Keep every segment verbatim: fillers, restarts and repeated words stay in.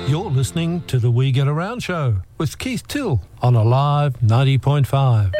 You're listening to the We Get Around Show with Keith Till on Alive ninety point five.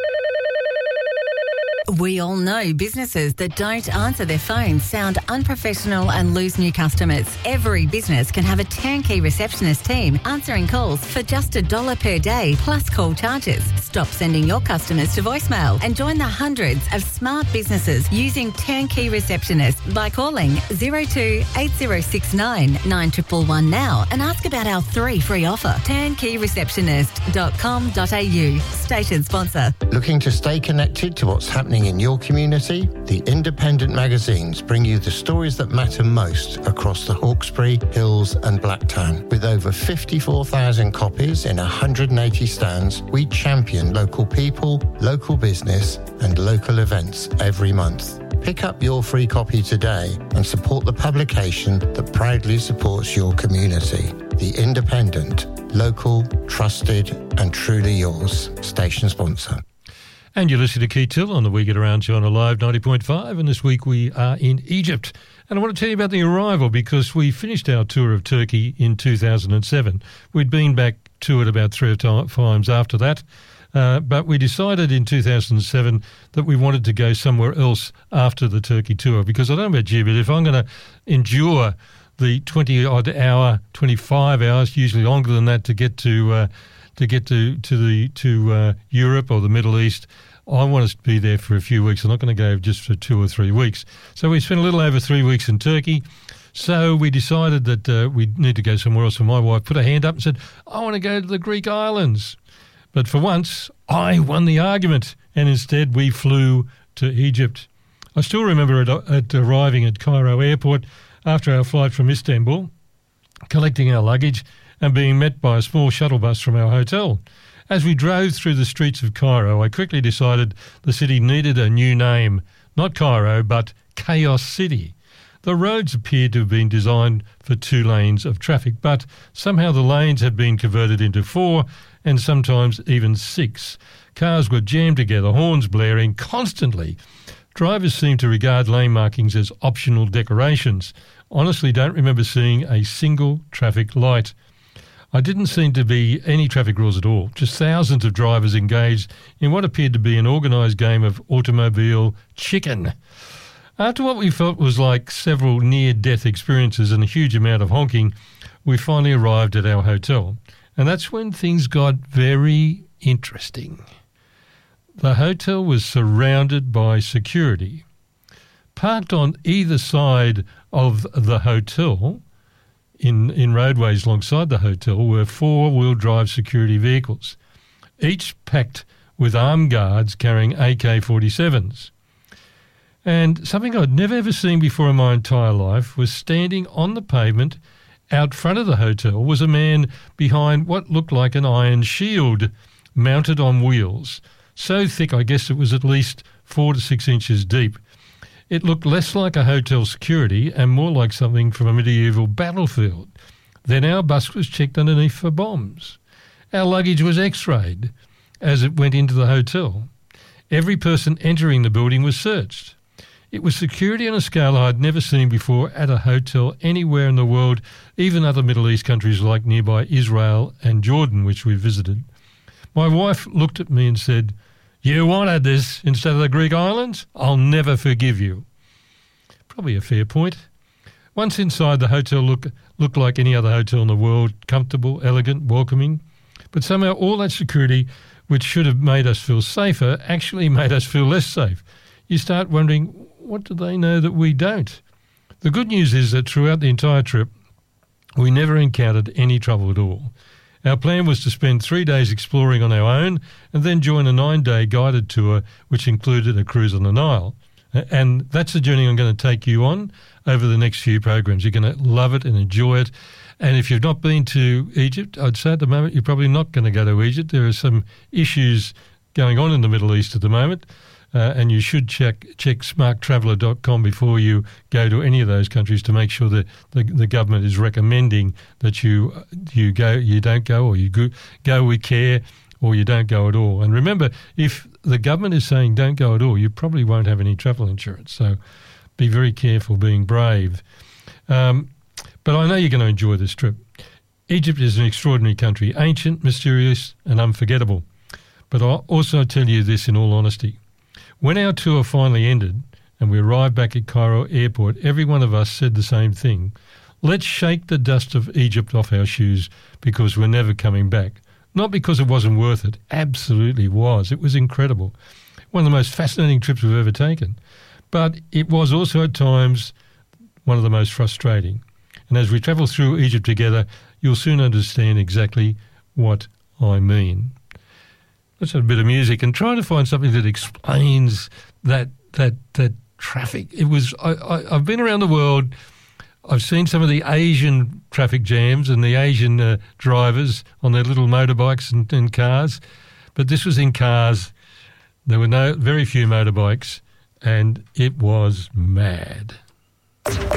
We all know businesses that don't answer their phones sound unprofessional and lose new customers. Every business can have a turnkey receptionist team answering calls for just a dollar per day plus call charges. Stop sending your customers to voicemail and join the hundreds of smart businesses using turnkey receptionists by calling zero two eight zero six nine nine one one one now and ask about our three free offer. turnkey receptionist dot com dot a u. Station sponsor. Looking to stay connected to what's happening in your community? The independent magazines bring you the stories that matter most across the Hawkesbury, Hills and Blacktown. With over fifty-four thousand copies in one hundred eighty stands, we champion local people, local business and local events every month. Pick up your free copy today and support the publication that proudly supports your community. The Independent, local, trusted and truly yours. Station sponsor. And you're listening to Keith Till on the We Get Around Show on Alive ninety point five, and this week we are in Egypt. And I want to tell you about the arrival because we finished our tour of Turkey in two thousand seven. We'd been back to it about three times after that, uh, but we decided in two thousand seven that we wanted to go somewhere else after the Turkey tour because I don't know about you, but if I'm going to endure the twenty-odd hour, twenty-five hours, usually longer than that, to get to uh, to get to to the to uh, Europe or the Middle East, I want us to be there for a few weeks. I'm not going to go just for two or three weeks. So we spent a little over three weeks in Turkey. So we decided that uh, we need to go somewhere else. And my wife put her hand up and said, I want to go to the Greek islands. But for once, I won the argument. And instead, we flew to Egypt. I still remember at, at arriving at Cairo airport after our flight from Istanbul, collecting our luggage and being met by a small shuttle bus from our hotel. As we drove through the streets of Cairo, I quickly decided the city needed a new name. Not Cairo, but Chaos City. The roads appeared to have been designed for two lanes of traffic, but somehow the lanes had been converted into four and sometimes even six. Cars were jammed together, horns blaring constantly. Drivers seemed to regard lane markings as optional decorations. Honestly, don't remember seeing a single traffic light. I didn't seem to be any traffic rules at all, just thousands of drivers engaged in what appeared to be an organised game of automobile chicken. After what we felt was like several near-death experiences and a huge amount of honking, we finally arrived at our hotel. And that's when things got very interesting. The hotel was surrounded by security. Parked on either side of the hotel, in, in roadways alongside the hotel, were four-wheel drive security vehicles, each packed with armed guards carrying A K forty-sevens. And something I'd never ever seen before in my entire life was standing on the pavement out front of the hotel was a man behind what looked like an iron shield mounted on wheels, so thick I guess it was at least four to six inches deep. It looked less like a hotel security and more like something from a medieval battlefield. Then our bus was checked underneath for bombs. Our luggage was x-rayed as it went into the hotel. Every person entering the building was searched. It was security on a scale I'd never seen before at a hotel anywhere in the world, even other Middle East countries like nearby Israel and Jordan, which we visited. My wife looked at me and said, "You wanted this instead of the Greek islands? I'll never forgive you." Probably a fair point. Once inside, the hotel look, looked like any other hotel in the world, comfortable, elegant, welcoming. But somehow all that security, which should have made us feel safer, actually made us feel less safe. You start wondering, what do they know that we don't? The good news is that throughout the entire trip, we never encountered any trouble at all. Our plan was to spend three days exploring on our own and then join a nine-day guided tour which included a cruise on the Nile. And that's the journey I'm going to take you on over the next few programs. You're going to love it and enjoy it. And if you've not been to Egypt, I'd say at the moment you're probably not going to go to Egypt. There are some issues going on in the Middle East at the moment. Uh, and you should check check smart traveller dot com before you go to any of those countries to make sure that the, the government is recommending that you you go you don't go or you go, go with care or you don't go at all. And remember, if the government is saying don't go at all, you probably won't have any travel insurance. So be very careful, being brave. Um, but I know you're going to enjoy this trip. Egypt is an extraordinary country, ancient, mysterious and unforgettable. But I'll also tell you this in all honesty. When our tour finally ended and we arrived back at Cairo airport, every one of us said the same thing. Let's shake the dust of Egypt off our shoes because we're never coming back. Not because it wasn't worth it. Absolutely was. It was incredible. One of the most fascinating trips we've ever taken. But it was also at times one of the most frustrating. And as we travel through Egypt together, you'll soon understand exactly what I mean. Let's have a bit of music and try to find something that explains that that that traffic. It was. I, I, I've been around the world. I've seen some of the Asian traffic jams and the Asian uh, drivers on their little motorbikes and, and cars, but this was in cars. There were no very few motorbikes, and it was mad.